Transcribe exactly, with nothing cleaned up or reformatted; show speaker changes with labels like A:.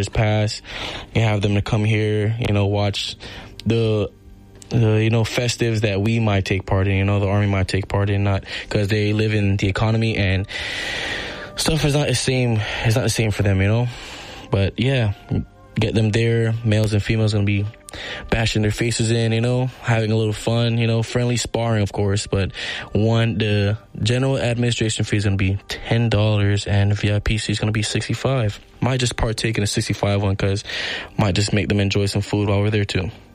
A: years past. You have them to come here, you know, watch the, the, you know, festives that we might take part in, you know, the Army might take part in, not because they live in the economy and stuff is not the same. It's not the same for them, you know. But yeah, get them there. Males and females gonna be bashing their faces in, you know, having a little fun, you know, friendly sparring, of course. But one, the general administration fee is gonna be ten dollars, and V I P C is gonna be sixty-five. Might just partake in a sixty-five one because might just make them enjoy some food while we're there too.